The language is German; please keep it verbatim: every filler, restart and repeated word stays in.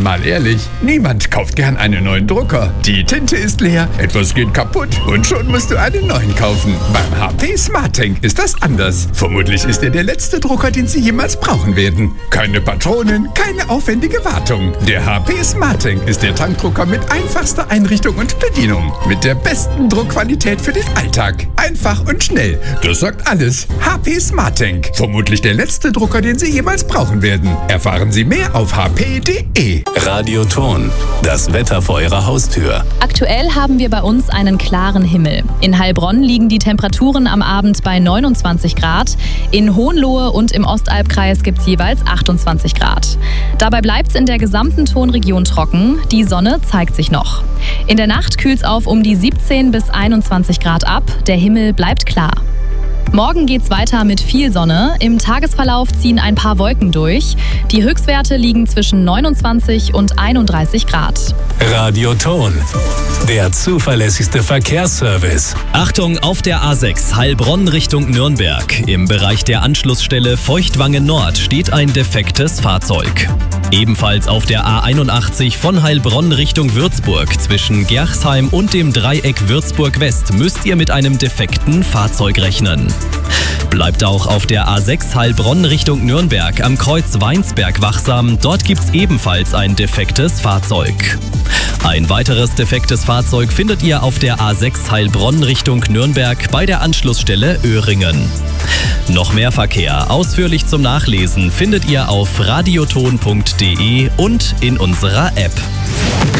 Mal ehrlich, niemand kauft gern einen neuen Drucker. Die Tinte ist leer, etwas geht kaputt und schon musst du einen neuen kaufen. Beim H P SmartTank ist das anders. Vermutlich ist er der letzte Drucker, den Sie jemals brauchen werden. Keine Patronen, keine aufwendige Wartung. Der H P SmartTank ist der Tankdrucker mit einfachster Einrichtung und Bedienung. Mit der besten Druckqualität für den Alltag. Einfach und schnell. Das sagt alles. H P SmartTank. Vermutlich der letzte Drucker, den Sie jemals brauchen werden. Erfahren Sie mehr auf h p punkt d e. Radioton. Das Wetter vor Ihrer Haustür. Aktuell haben wir bei uns einen klaren Himmel. In Heilbronn liegen die Temperaturen am Abend bei neunundzwanzig Grad. In Hohenlohe und im Ostalbkreis gibt es jeweils achtundzwanzig Grad. Dabei bleibt es in der gesamten Tonregion trocken. Die Sonne zeigt sich noch. In der Nacht kühlt es auf um die siebzehn bis einundzwanzig Grad ab. Der Himmel bleibt klar. Morgen geht's weiter mit viel Sonne. Im Tagesverlauf ziehen ein paar Wolken durch. Die Höchstwerte liegen zwischen neunundzwanzig und einunddreißig Grad. Radioton. Der zuverlässigste Verkehrsservice. Achtung, auf der A sechs Heilbronn Richtung Nürnberg. Im Bereich der Anschlussstelle Feuchtwangen Nord steht ein defektes Fahrzeug. Ebenfalls auf der A einundachtzig von Heilbronn Richtung Würzburg zwischen Gerchsheim und dem Dreieck Würzburg West müsst ihr mit einem defekten Fahrzeug rechnen. Bleibt auch auf der A sechs Heilbronn Richtung Nürnberg am Kreuz Weinsberg wachsam. Dort gibt's ebenfalls ein defektes Fahrzeug. Ein weiteres defektes Fahrzeug findet ihr auf der A sechs Heilbronn Richtung Nürnberg bei der Anschlussstelle Öhringen. Noch mehr Verkehr ausführlich zum Nachlesen findet ihr auf radioton punkt d e und in unserer App.